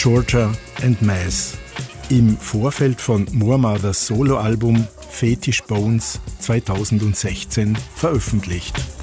Georgia and Mass im Vorfeld von Moormothers Soloalbum Fetish Bones 2016 veröffentlicht.